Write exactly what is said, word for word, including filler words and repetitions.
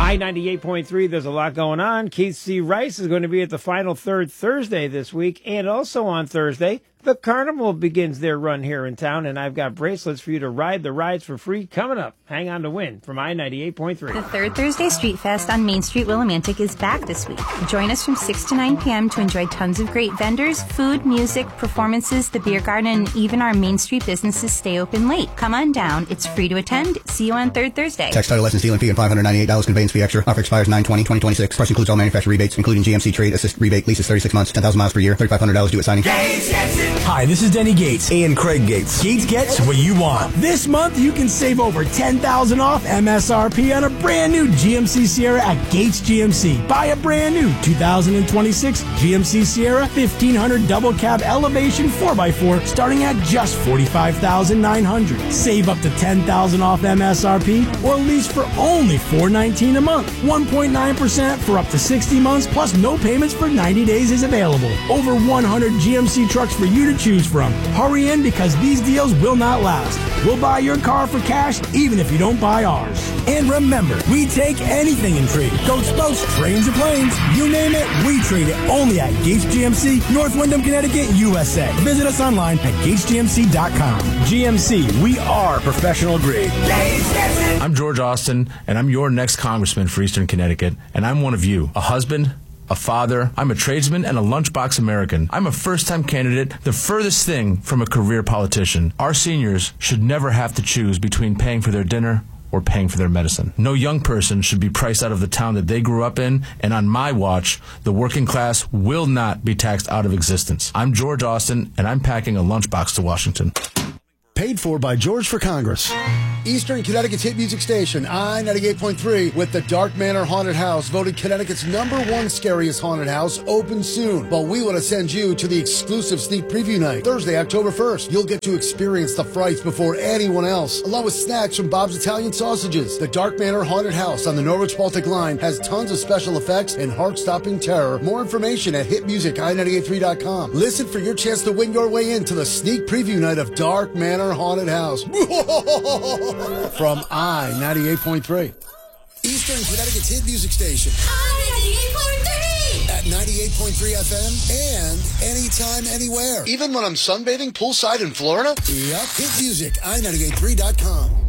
I ninety-eight point three, there's a lot going on. Keith C. Rice is going to be at the Final Third Thursday this week, and also on Thursday, the Carnival begins their run here in town, and I've got bracelets for you to ride the rides for free coming up. Hang on to win from I ninety-eight point three. The Third Thursday Street Fest on Main Street Willimantic is back this week. Join us from six to nine p.m. to enjoy tons of great vendors, food, music, performances, the beer garden, and even our Main Street businesses stay open late. Come on down. It's free to attend. See you on Third Thursday. Tax, title, license, dealing fee, and five hundred ninety-eight dollars conveyance fee extra. Offer expires nine twenty twenty twenty-six. Price includes all manufacturer rebates, including G M C Trade Assist rebate. Lease is thirty-six months, ten thousand miles per year, thirty-five hundred dollars due at signing. Hi, this is Denny Gates and Craig Gates. Gates gets what you want. This month, you can save over ten thousand dollars off M S R P on a brand new G M C Sierra at Gates G M C. Buy a brand new two thousand twenty-six G M C Sierra fifteen hundred double cab elevation four by four starting at just forty-five thousand nine hundred dollars. Save up to ten thousand dollars off M S R P or lease for only four hundred nineteen dollars a month. one point nine percent for up to sixty months plus no payments for ninety days is available. Over one hundred G M C trucks for you to choose from. Hurry in because these deals will not last. We'll buy your car for cash even if you don't buy ours. And remember, we take anything in trade. Goats, boats, trains, or planes. You name it, we trade it only at Gates G M C, North Windham, Connecticut, U S A. Visit us online at gates g m c dot com. G M C, we are professional grade. I'm George Austin, and I'm your next congressman for Eastern Connecticut, and I'm one of you, a husband, a father, I'm a tradesman, and a lunchbox American. I'm a first-time candidate, the furthest thing from a career politician. Our seniors should never have to choose between paying for their dinner or paying for their medicine. No young person should be priced out of the town that they grew up in, and on my watch, the working class will not be taxed out of existence. I'm George Austin, and I'm packing a lunchbox to Washington. Paid for by George for Congress. Eastern Connecticut's hit music station, I ninety-eight point three, with the Dark Manor Haunted House, voted Connecticut's number one scariest haunted house, open soon. But we want to send you to the exclusive sneak preview night, Thursday, October first. You'll get to experience the frights before anyone else, along with snacks from Bob's Italian Sausages. The Dark Manor Haunted House on the Norwich-Baltic Line has tons of special effects and heart-stopping terror. More information at hit music i ninety-eight three dot com. Listen for your chance to win your way into the sneak preview night of Dark Manor Haunted House. From I ninety-eight point three. Eastern Connecticut's hit music station. I ninety-eight point three. At ninety-eight point three F M and anytime, anywhere. Even when I'm sunbathing poolside in Florida? Yep. Hit music, i ninety-eight three dot com.